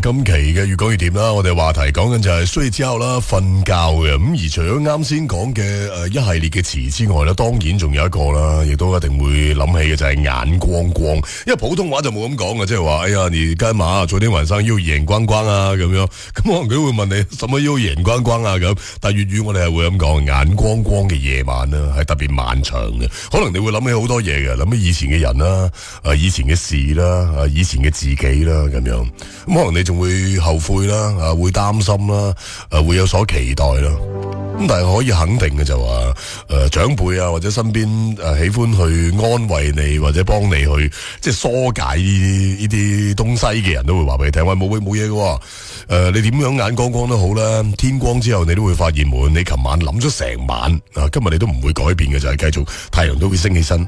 今期嘅越講越掂啦，我哋話題講緊就係睡覺啦、瞓覺嘅。咁而除咗啱先講嘅一系列嘅詞之外咧，當然仲有一個啦，亦都一定會諗起嘅就係眼光光。因為普通話就冇咁講嘅，即係話哎呀，你幹嘛昨天晚上又眼光光啊咁樣。咁可能佢會問你什麼又眼光光啊咁。但係粵語我哋係會咁講，眼光光嘅夜晚啦，係特別漫長嘅。可能你會諗起好多嘢嘅，諗起以前嘅人啦，以前嘅事啦，以前嘅自己啦咁樣。咁可能你仲會後悔啦，會擔心啦，會有所期待啦。咁但係可以肯定嘅就話，長輩啊或者身邊喜歡去安慰你或者幫你去即係疏解呢啲東西嘅人都會話俾你聽，喂冇嘢嘅，你點樣眼光光都好啦，天光之後你都會發現你琴晚諗咗成晚，今日你都唔會改變嘅，就係繼續太陽都會升起身。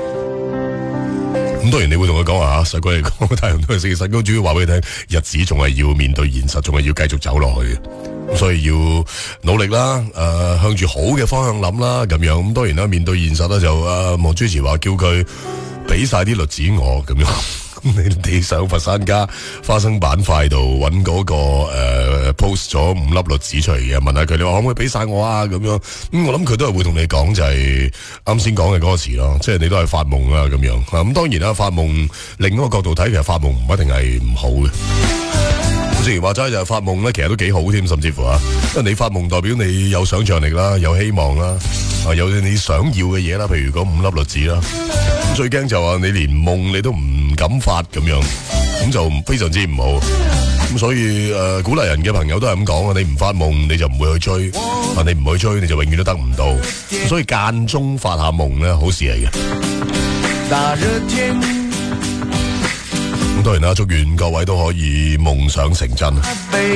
咁當然你會同佢講話細鬼嚟講，太陽都係升起身，咁主要話俾你聽，日子仲係要面對現實，仲係要繼續走落去。咁所以要努力啦，向住好嘅方向諗啦，咁樣。咁當然啦，面對現實啦，就望主持話叫佢俾晒啲栗子我咁樣。你上佛山家花生板塊度揾嗰個post 咗5粒栗子出嚟嘅，問下佢你話可唔可以俾晒我啊咁樣。咁我諗佢都係會同你講就係啱先講嘅嗰個詞咯，即係你都係發夢啦咁樣。咁當然啦，發夢另一個角度睇，其實發夢唔一定係唔好嘅。正如話齋就係發夢咧，其實都幾好添，甚至乎因為你發夢代表你有想像力啦，有希望啦，有你想要嘅嘢啦，譬如嗰5粒栗子啦。咁最驚就話你連夢你都唔敢發咁樣，咁就非常之唔好。咁所以鼓勵人嘅朋友都係咁講啊，你唔發夢你就唔會去追，你唔去追你就永遠都得唔到。咁所以間中發下夢咧，好事嚟嘅。咁當然啦，祝願各位都可以夢想成真。